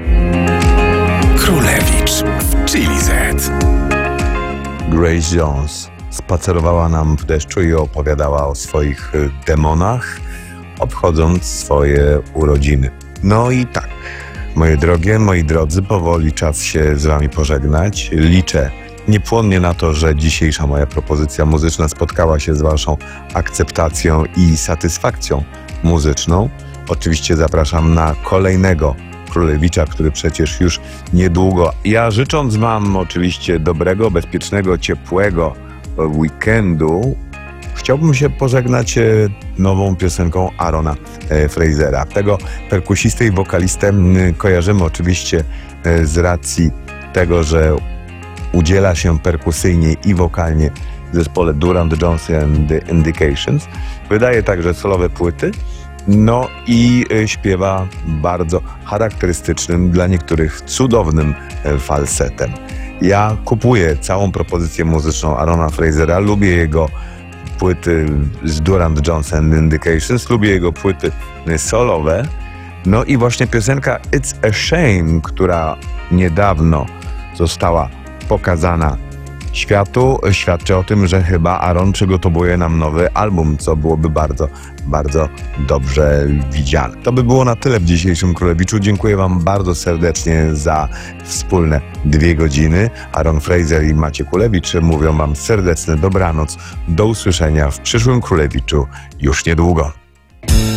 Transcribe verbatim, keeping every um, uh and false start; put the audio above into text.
Królewicz w Chili Z. Grace Jones spacerowała nam w deszczu i opowiadała o swoich demonach, obchodząc swoje urodziny. No i tak, moje drogie, moi drodzy, powoli czas się z wami pożegnać. Liczę niepłonnie na to, że dzisiejsza moja propozycja muzyczna spotkała się z waszą akceptacją i satysfakcją muzyczną. Oczywiście zapraszam na kolejnego Królewicza, który przecież już niedługo. Ja życząc wam oczywiście dobrego, bezpiecznego, ciepłego weekendu, chciałbym się pożegnać nową piosenką Aarona Frasera. Tego perkusistę i wokalistę kojarzymy oczywiście z racji tego, że udziela się perkusyjnie i wokalnie w zespole Durand Johnson and the Indications. Wydaje także solowe płyty. No i śpiewa bardzo charakterystycznym, dla niektórych cudownym falsetem. Ja kupuję całą propozycję muzyczną Aarona Frasera, lubię jego płyty z Durand Johnson and Indications, lubię jego płyty solowe. No i właśnie piosenka It's a Shame, która niedawno została pokazana światu, świadczy o tym, że chyba Aaron przygotowuje nam nowy album, co byłoby bardzo, bardzo dobrze widziane. To by było na tyle w dzisiejszym Królewiczu. Dziękuję wam bardzo serdecznie za wspólne dwie godziny. Aaron Fraser i Maciej Kulewicz mówią wam serdeczne dobranoc. Do usłyszenia w przyszłym Królewiczu już niedługo.